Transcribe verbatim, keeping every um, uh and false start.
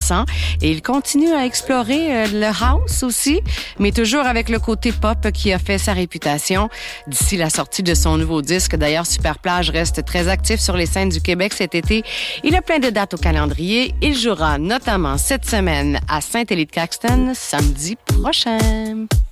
dansant. Et il continue à explorer euh, le house aussi, mais toujours avec le côté pop qui a fait sa réputation. D'ici la sortie de son nouveau disque, d'ailleurs, Superplage reste très actif sur les scènes du Québec cet été. Il a plein de dates au calendrier. Il jouera notamment cette semaine à Saint-Élie-de-Caxton, samedi prochain.